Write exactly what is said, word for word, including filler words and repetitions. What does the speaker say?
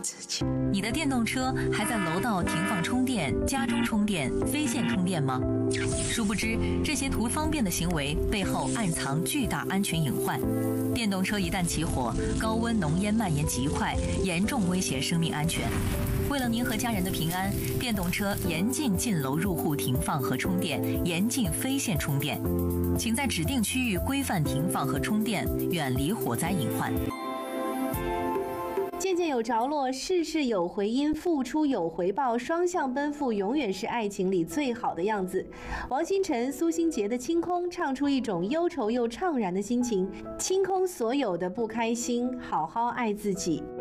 自己。 你的电动车还在楼道停放充电、家中充电、非线充电吗？殊不知，这些图方便的行为背后暗藏巨大安全隐患。电动车一旦起火，高温浓烟蔓延极快，严重威胁生命安全。为了您和家人的平安，电动车严禁进楼入户停放和充电，严禁非线充电。请在指定区域规范停放和充电，远离火灾隐患。 件件有着落，事事有回音，付出有回报，双向奔赴永远是爱情里最好的样子。王星辰、苏新杰的《清空》唱出一种忧愁又怅然的心情，清空所有的不开心，好好爱自己。